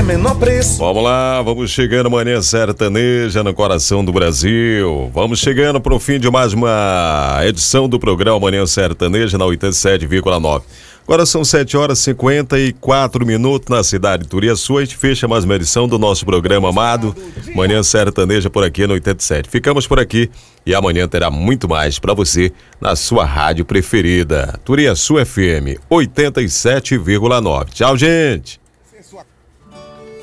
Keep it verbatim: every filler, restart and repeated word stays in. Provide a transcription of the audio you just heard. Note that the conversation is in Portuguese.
menor preço. Vamos lá, vamos chegando, Manhã Sertaneja no coração do Brasil. Vamos chegando pro fim de mais uma edição do programa Manhã Sertaneja na oitenta e sete vírgula nove. Agora são sete horas e cinquenta e quatro minutos na cidade de Turiaçu. A gente fecha mais uma edição do nosso programa amado Manhã Sertaneja por aqui no oitenta e sete. Ficamos por aqui e amanhã terá muito mais para você na sua rádio preferida. Turiaçu F M oitenta e sete vírgula nove. Tchau, gente!